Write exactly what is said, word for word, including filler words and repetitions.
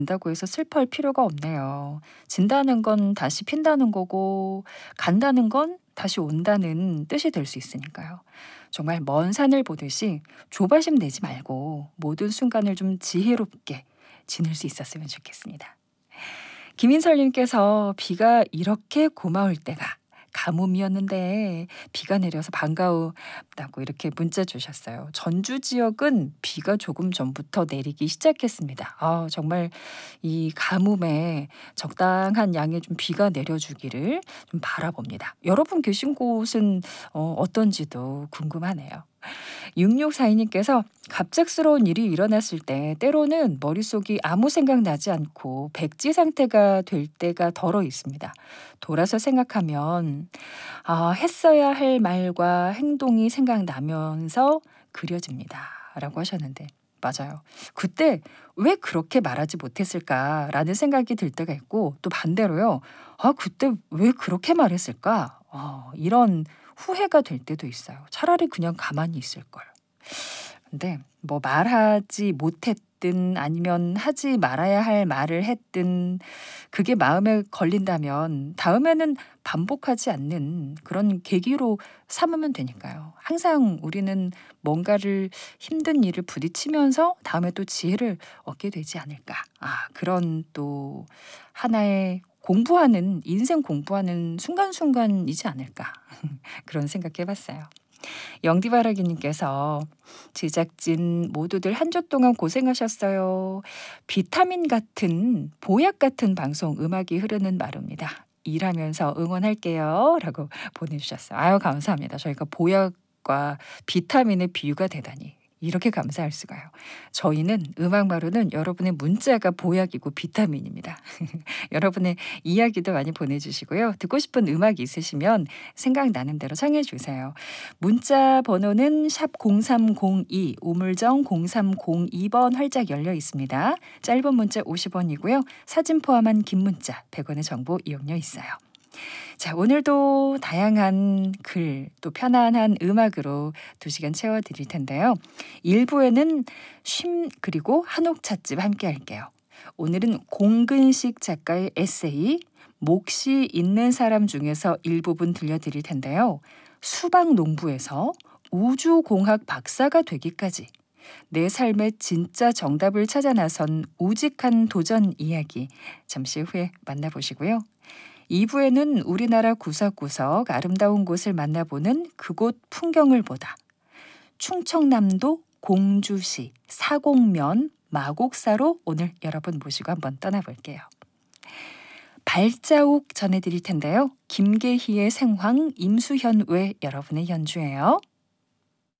다고 해서 슬퍼할 필요가 없네요. 진다는 건 다시 핀다는 거고 간다는 건 다시 온다는 뜻이 될 수 있으니까요. 정말 먼 산을 보듯이 조바심 내지 말고 모든 순간을 좀 지혜롭게 지낼 수 있었으면 좋겠습니다. 김인설 님께서 "비가 이렇게 고마울 때가 가뭄이었는데 비가 내려서 반가웠다."고 이렇게 문자 주셨어요. 전주 지역은 비가 조금 전부터 내리기 시작했습니다. 아 정말 이 가뭄에 적당한 양의 좀 비가 내려주기를 좀 바라봅니다. 여러분 계신 곳은 어 어떤지도 궁금하네요. 육육사이 님께서 "갑작스러운 일이 일어났을 때 때로는 머릿속이 아무 생각 나지 않고 백지 상태가 될 때가 더러 있습니다. 돌아서 생각하면 아 했어야 할 말과 행동이 생각나면서 그려집니다."라고 하셨는데 맞아요. '그때 왜 그렇게 말하지 못했을까?'라는 생각이 들 때가 있고 또 반대로요. '아 그때 왜 그렇게 말했을까?' 어 이런 후회가 될 때도 있어요. 차라리 그냥 가만히 있을걸. 근데 뭐 말하지 못했든 아니면 하지 말아야 할 말을 했든 그게 마음에 걸린다면 다음에는 반복하지 않는 그런 계기로 삼으면 되니까요. 항상 우리는 뭔가를 힘든 일을 부딪히면서 다음에 또 지혜를 얻게 되지 않을까. 아 그런 또 하나의 공부하는 인생 공부하는 순간순간이지 않을까. 그런 생각해 봤어요. 영디바라기 님께서 "제작진 모두들 한 주 동안 고생하셨어요. 비타민 같은 보약 같은 방송 음악이 흐르는 마루입니다. 일하면서 응원할게요."라고 보내주셨어요. 아유 감사합니다. 저희가 보약과 비타민의 비유가 되다니 이렇게 감사할 수가요. 저희는 음악 마루는 여러분의 문자가 보약이고 비타민입니다. 여러분의 이야기도 많이 보내주시고요. 듣고 싶은 음악이 있으시면 생각나는 대로 청해 주세요. 문자 번호는 샵 공삼공이 우물정 공삼공이 번 활짝 열려 있습니다. 짧은 문자 오십 원이고요. 사진 포함한 긴 문자 백 원의 정보 이용료 있어요. 자 오늘도 다양한 글 또 편안한 음악으로 두 시간 채워 드릴 텐데요. 일 부에는 쉼 그리고 한옥 찻집 함께 할게요. 오늘은 공근식 작가의 에세이 몫이 있는 사람 중에서 일부분 들려드릴 텐데요. 수박 농부에서 우주공학 박사가 되기까지 내 삶의 진짜 정답을 찾아 나선 우직한 도전 이야기 잠시 후에 만나보시고요. 이 부에는 우리나라 구석구석 아름다운 곳을 만나보는 그곳 풍경을 보다. 충청남도 공주시 사곡면 마곡사로 오늘 여러분 모시고 한번 떠나볼게요. 발자국 전해드릴 텐데요. 김계희의 생황, 임수현 외 여러분의 연주예요.